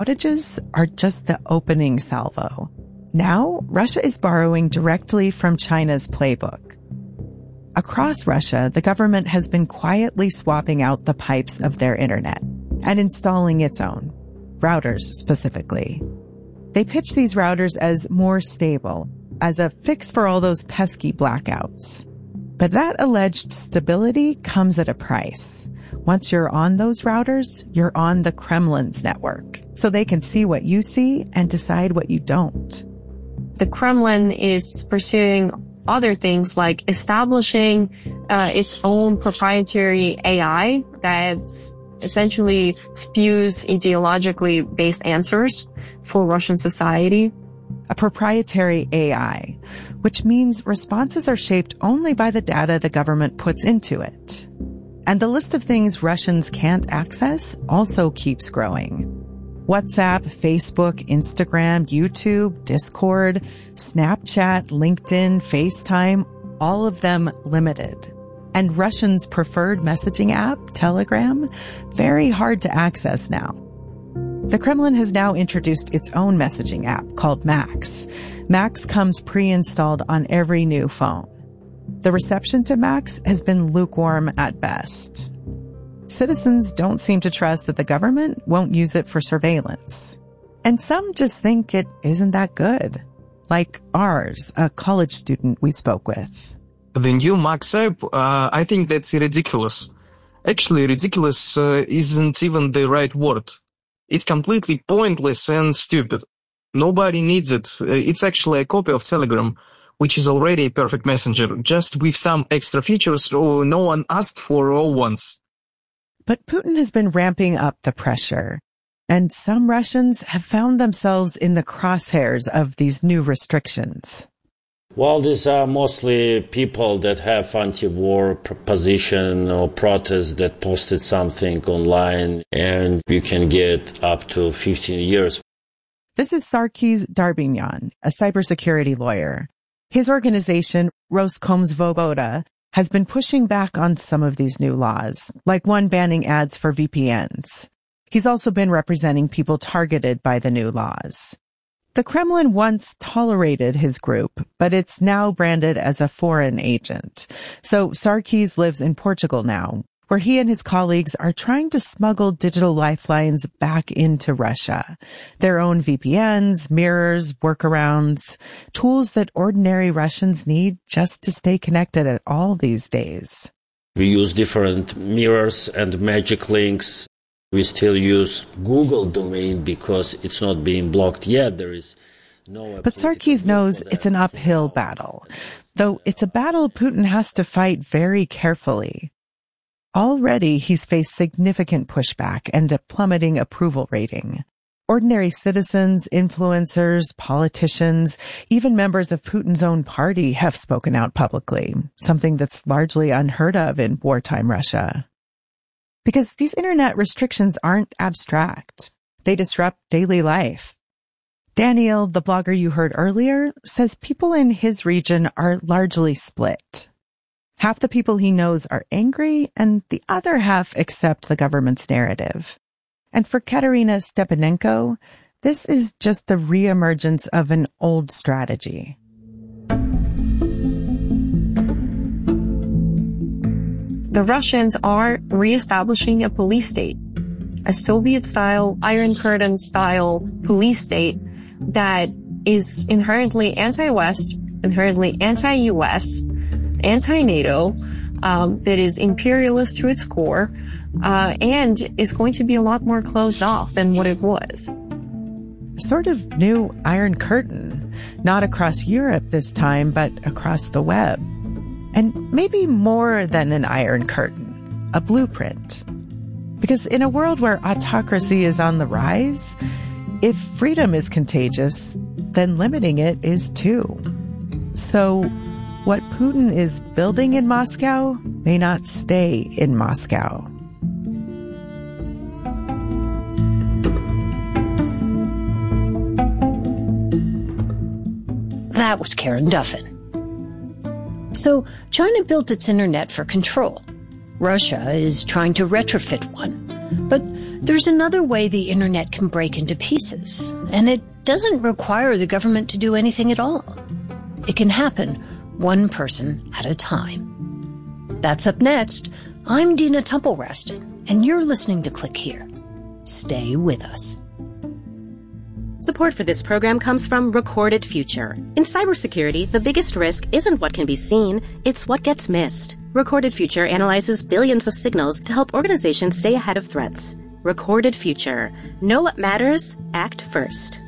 Outages are just the opening salvo. Now, Russia is borrowing directly from China's playbook. Across Russia, the government has been quietly swapping out the pipes of their internet and installing its own, routers specifically. They pitch these routers as more stable, as a fix for all those pesky blackouts. But that alleged stability comes at a price. Once you're on those routers, you're on the Kremlin's network, so they can see what you see and decide what you don't. The Kremlin is pursuing other things like establishing its own proprietary AI that essentially spews ideologically based answers for Russian society. A proprietary AI, which means responses are shaped only by the data the government puts into it. And the list of things Russians can't access also keeps growing. WhatsApp, Facebook, Instagram, YouTube, Discord, Snapchat, LinkedIn, FaceTime, all of them limited. And Russians' preferred messaging app, Telegram, very hard to access now. The Kremlin has now introduced its own messaging app called Max. Max comes pre-installed on every new phone. The reception to Max has been lukewarm at best. Citizens don't seem to trust that the government won't use it for surveillance. And some just think it isn't that good. Like ours, a college student we spoke with. The new Max app, I think that's ridiculous. Actually, ridiculous isn't even the right word. It's completely pointless and stupid. Nobody needs it. It's actually a copy of Telegram, which is already a perfect messenger, just with some extra features no one asked for all once. But Putin has been ramping up the pressure, and some Russians have found themselves in the crosshairs of these new restrictions. Well, these are mostly people that have anti-war position or protest that posted something online, and you can get up to 15 years. This is Sarkis Darbinyan, a cybersecurity lawyer. His organization, Roskomsvoboda, has been pushing back on some of these new laws, like one banning ads for VPNs. He's also been representing people targeted by the new laws. The Kremlin once tolerated his group, but it's now branded as a foreign agent. So Sarkis lives in Portugal now, where he and his colleagues are trying to smuggle digital lifelines back into Russia. Their own VPNs, mirrors, workarounds, tools that ordinary Russians need just to stay connected at all these days. We use different mirrors and magic links. We still use Google domain because it's not being blocked yet. There is no. But Sarkis knows it's an uphill battle, though it's a battle Putin has to fight very carefully. Already, he's faced significant pushback and a plummeting approval rating. Ordinary citizens, influencers, politicians, even members of Putin's own party have spoken out publicly, something that's largely unheard of in wartime Russia. Because these internet restrictions aren't abstract. They disrupt daily life. Daniel, the blogger you heard earlier, says people in his region are largely split. Half the people he knows are angry, and the other half accept the government's narrative. And for Katerina Stepanenko, this is just the reemergence of an old strategy. The Russians are reestablishing a police state, a Soviet-style, Iron Curtain-style police state that is inherently anti-West, inherently anti-US, anti-NATO, that is imperialist to its core, and is going to be a lot more closed off than what it was. A sort of new Iron Curtain, not across Europe this time, but across the web. And maybe more than an Iron Curtain, a blueprint. Because in a world where autocracy is on the rise, if freedom is contagious, then limiting it is too. So what Putin is building in Moscow may not stay in Moscow. That was Karen Duffin. So China built its internet for control. Russia is trying to retrofit one. But There's another way the internet can break into pieces, and it doesn't require the government to do anything at all. It can happen one person at a time. That's up next. I'm Dina Temple-Raston, and you're listening to Click Here. Stay with us. Support for this program comes from Recorded Future. In cybersecurity, the biggest risk isn't what can be seen, it's what gets missed. Recorded Future analyzes billions of signals to help organizations stay ahead of threats. Recorded Future. Know what matters, act first.